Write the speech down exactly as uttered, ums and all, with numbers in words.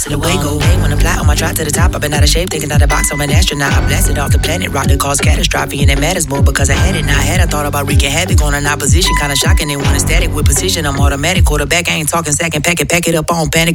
To the way go, hey, when I fly on my drive to the top, I've been out of shape, thinking out of the box, I'm an astronaut. I blasted off the planet, rock that caused catastrophe, and it matters more because I had it. Now I had a thought about wreaking havoc on an opposition, kinda shocking. They want a static with precision. I'm automatic quarterback, I ain't talking second, pack it, pack it up on panic.